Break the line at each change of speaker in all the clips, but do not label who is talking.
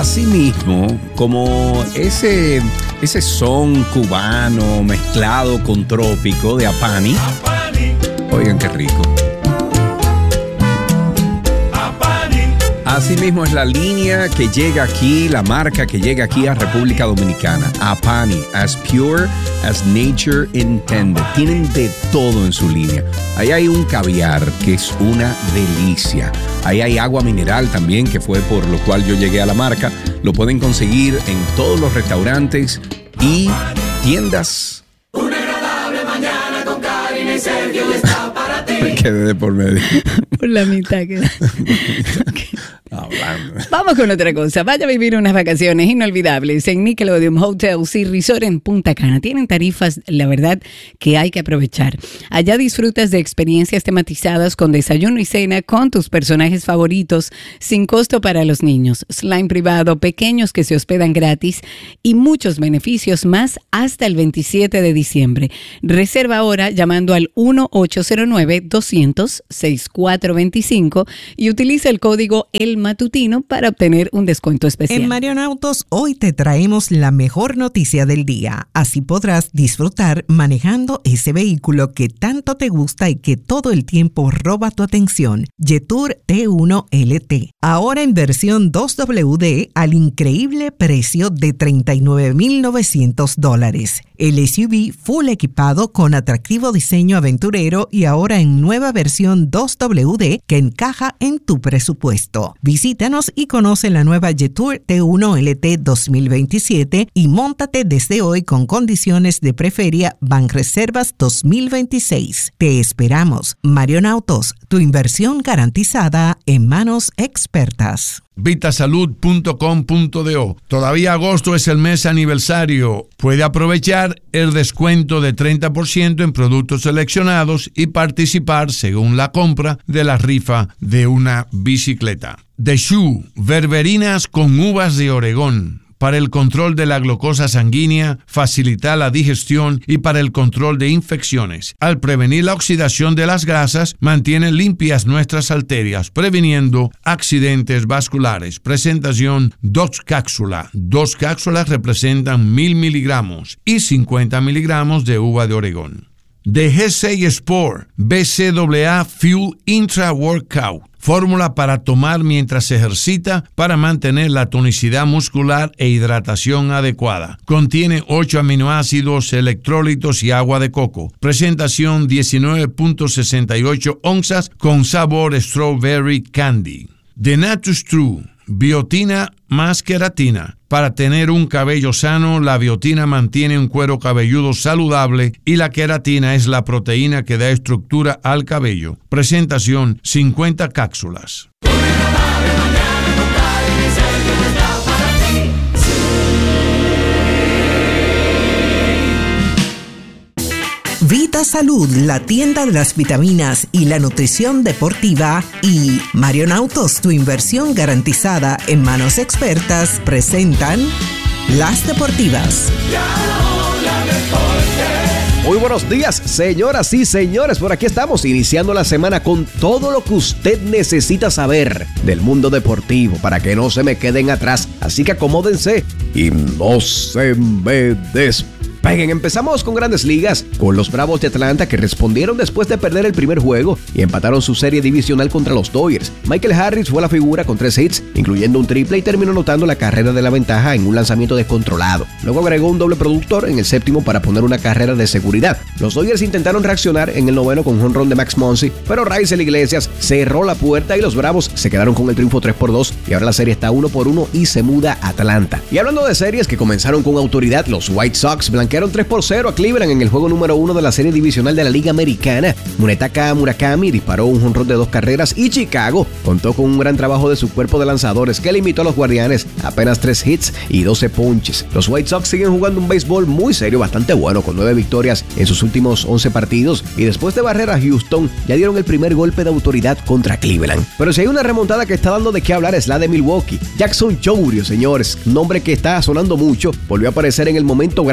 Asimismo, como ese son cubano mezclado con trópico de Apani. Oigan qué rico. Asimismo es la línea que llega aquí, la marca que llega aquí a República Dominicana. Apani, as pure as nature intended. Tienen de todo en su línea. Ahí hay un caviar que es una delicia. Ahí hay agua mineral también, que fue por lo cual yo llegué a la marca. Lo pueden conseguir en todos los restaurantes y tiendas.
Una agradable mañana con Karina y Sergio y está para ti.
Me quedé de por medio.
Por la mitad queda.
Hablando.
Vamos con otra cosa. Vaya a vivir unas vacaciones inolvidables en Nickelodeon Hotels y Resort en Punta Cana. Tienen tarifas, la verdad, que hay que aprovechar. Allá disfrutas de experiencias tematizadas con desayuno y cena con tus personajes favoritos, sin costo para los niños, slime privado, pequeños que se hospedan gratis y muchos beneficios más hasta el 27 de diciembre. Reserva ahora llamando al 1-809-200-6425 y utiliza el código ELMATUTINO para obtener un descuento especial.
En Marionautos hoy te traemos la mejor noticia del día. Así podrás disfrutar manejando ese vehículo que tanto te gusta y que todo el tiempo roba tu atención. Jetour T1 LT. Ahora en versión 2WD al increíble precio de $39,900. El SUV full equipado con atractivo diseño aventurero y ahora en nueva versión 2WD que encaja en tu presupuesto. Visítanos y conoce la nueva Jetour T1 LT 2027 y móntate desde hoy con condiciones de preferia Banreservas 2026. Te esperamos. Marionautos, tu inversión garantizada en manos expertas.
Vitasalud.com.do. Todavía agosto es el mes aniversario. Puede aprovechar el descuento de 30% en productos seleccionados y participar según la compra de la rifa de una bicicleta. The Shoe, berberinas con uvas de Oregón. Para el control de la glucosa sanguínea, facilitar la digestión y para el control de infecciones. Al prevenir la oxidación de las grasas, mantiene limpias nuestras arterias, previniendo accidentes vasculares. Presentación 2 cápsulas. 2 cápsulas representan 1,000 miligramos y 50 miligramos de uva de Oregón. De G6 Sport, BCAA Fuel Intra Workout. Fórmula para tomar mientras se ejercita para mantener la tonicidad muscular e hidratación adecuada. Contiene 8 aminoácidos, electrolitos y agua de coco. Presentación 19.68 onzas con sabor strawberry candy. The Natus True, biotina más queratina. Para tener un cabello sano, la biotina mantiene un cuero cabelludo saludable y la queratina es la proteína que da estructura al cabello. Presentación 50 cápsulas.
Vita Salud, la tienda de las vitaminas y la nutrición deportiva, y Marionautos, tu inversión garantizada en manos expertas, presentan Las Deportivas.
Muy buenos días, señoras y señores. Por aquí estamos iniciando la semana con todo lo que usted necesita saber del mundo deportivo para que no se me queden atrás. Así que acomódense y no se me despeguen. Empezamos con Grandes Ligas, con los Bravos de Atlanta que respondieron después de perder el primer juego y empataron su serie divisional contra los Dodgers. Michael Harris fue la figura con 3 hits, incluyendo un triple, y terminó anotando la carrera de la ventaja en un lanzamiento descontrolado. Luego agregó un doble productor en el séptimo para poner una carrera de seguridad. Los Dodgers intentaron reaccionar en el noveno con un jonrón de Max Muncy, pero Raisel Iglesias cerró la puerta y los Bravos se quedaron con el triunfo 3-2 y ahora la serie está 1-1 y se muda a Atlanta. Y hablando de series que comenzaron con autoridad, los White Sox blanquearon 3-0 a Cleveland en el juego número 1 de la serie divisional de la Liga Americana. Munetaka Murakami disparó un jonrón de 2 carreras y Chicago contó con un gran trabajo de su cuerpo de lanzadores que limitó a los Guardianes a apenas 3 hits y 12 ponches. Los White Sox siguen jugando un béisbol muy serio, bastante bueno, con 9 victorias en sus últimos 11 partidos y después de barrer a Houston ya dieron el primer golpe de autoridad contra Cleveland. Pero si hay una remontada que está dando de qué hablar es la de Milwaukee. Jackson Chourio, señores, nombre que está sonando mucho, volvió a aparecer en el momento grande y conectó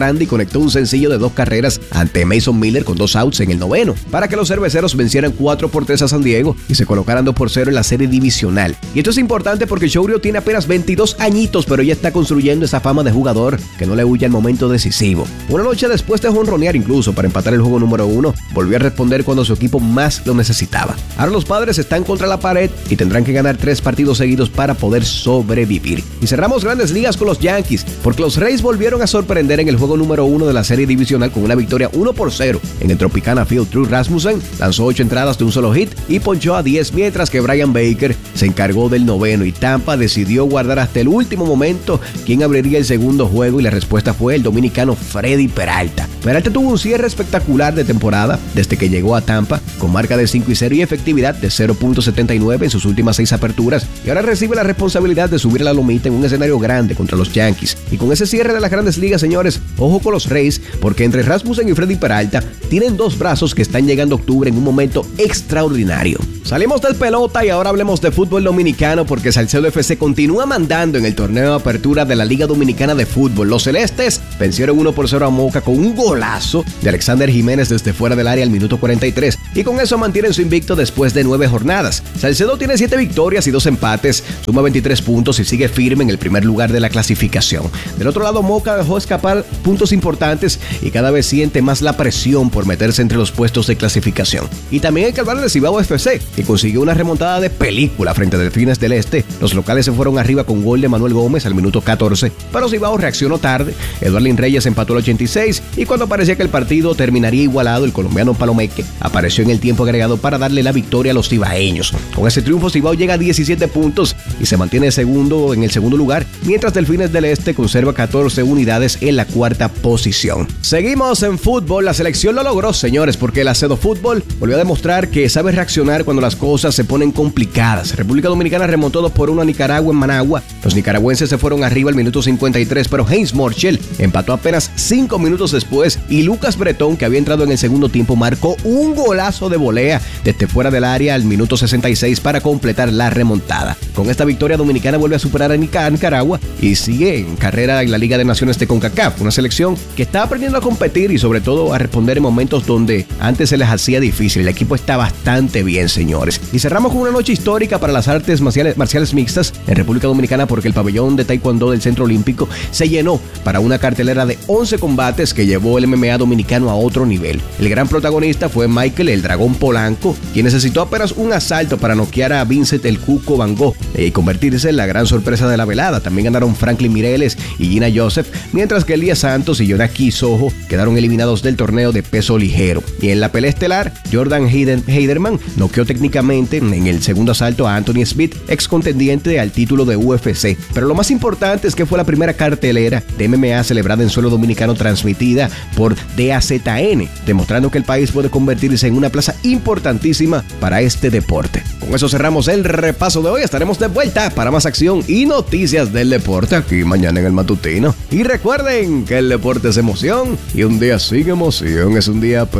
conectó un sencillo de 2 carreras ante Mason Miller con 2 outs en el noveno, para que los cerveceros vencieran 4-3 a San Diego y se colocaran 2-0 en la serie divisional. Y esto es importante porque Chourio tiene apenas 22 añitos, pero ya está construyendo esa fama de jugador que no le huye al momento decisivo. Una noche después de jonronear incluso para empatar el juego número 1, volvió a responder cuando su equipo más lo necesitaba. Ahora los Padres están contra la pared y tendrán que ganar 3 partidos seguidos para poder sobrevivir. Y cerramos Grandes Ligas con los Yankees, porque los Rays volvieron a sorprender en el juego número 1 de la serie divisional con una victoria 1-0 en el Tropicana Field. Drew Rasmussen lanzó 8 entradas de un solo hit y ponchó a 10, mientras que Brian Baker se encargó del noveno, y Tampa decidió guardar hasta el último momento quién abriría el segundo juego, y la respuesta fue el dominicano Freddy Peralta. Peralta tuvo un cierre espectacular de temporada desde que llegó a Tampa, con marca de 5-0 y efectividad de 0.79 en sus últimas 6 aperturas, y ahora recibe la responsabilidad de subir a la lomita en un escenario grande contra los Yankees. Y con ese cierre de las Grandes Ligas, señores, ojo con los Rays, porque entre Rasmussen y Freddy Peralta tienen 2 brazos que están llegando a octubre en un momento extraordinario. Salimos del pelota y ahora hablemos de fútbol dominicano, porque Salcedo FC continúa mandando en el torneo de apertura de la Liga Dominicana de Fútbol. Los celestes vencieron 1-0 a Moca con un golazo de Alexander Jiménez desde fuera del área al minuto 43, y con eso mantienen su invicto después de 9 jornadas. Salcedo tiene 7 victorias y 2 empates, suma 23 puntos y sigue firme en el primer lugar de la clasificación. Del otro lado, Moca dejó escapar puntos importantes y cada vez siente más la presión por meterse entre los puestos de clasificación. Y también hay que hablar de Cibao FC, que consiguió una remontada de película frente a Delfines del Este. Los locales se fueron arriba con gol de Manuel Gómez al minuto 14, pero Cibao reaccionó tarde. Eduardo Reyes empató al 86, y cuando parecía que el partido terminaría igualado, el colombiano Palomeque apareció en el tiempo agregado para darle la victoria a los cibaeños. Con ese triunfo, Cibao llega a 17 puntos y se mantiene en el segundo lugar, mientras Delfines del Este conserva 14 unidades en la 4ª posición. Seguimos en fútbol. La selección lo logró, señores, porque el Acedo Fútbol volvió a demostrar que sabe reaccionar cuando las cosas se ponen complicadas. República Dominicana remontó 2-1 a Nicaragua en Managua. Los nicaragüenses se fueron arriba al minuto 53, pero Heinz Morchel empató apenas 5 minutos después, y Lucas Bretón, que había entrado en el segundo tiempo, marcó un golazo de volea desde fuera del área al minuto 66 para completar la remontada. Con esta victoria, Dominicana vuelve a superar a Nicaragua y sigue en carrera en la Liga de Naciones de CONCACAF, una selección que está aprendiendo a competir y sobre todo a responder en momentos donde antes se les hacía difícil. El equipo está bastante bien, señores. Y cerramos con una noche histórica para las artes marciales mixtas en República Dominicana, porque el pabellón de Taekwondo del Centro Olímpico se llenó para una cartelera de 11 combates que llevó el MMA dominicano a otro nivel. El gran protagonista fue Michael el Dragón Polanco, quien necesitó apenas un asalto para noquear a Vincent el Cuco Van Gogh y convertirse en la gran sorpresa de la velada. También ganaron Franklin Mireles y Gina Joseph, mientras que Elías Santos y Yonaki Sojo quedaron eliminados del torneo de peso ligero. Y en la pelea estelar, Jordan Heiderman noqueó técnicamente en el segundo asalto a Anthony Smith, ex contendiente al título de UFC. Pero lo más importante es que fue la primera cartelera de MMA celebrada en suelo dominicano, transmitida por DAZN, demostrando que el país puede convertirse en una plaza importantísima para este deporte. Con eso cerramos el repaso de hoy. Estaremos de vuelta para más acción y noticias del deporte aquí mañana en el Matutino. Y recuerden que el deporte es emoción, y un día sin emoción es un día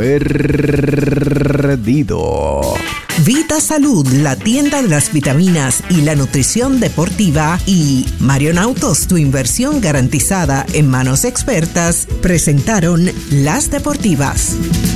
perdido.
Vita Salud, la tienda de las vitaminas y la nutrición deportiva, y Marionautos, tu inversión garantizada en manos expertas, presentaron Las Deportivas.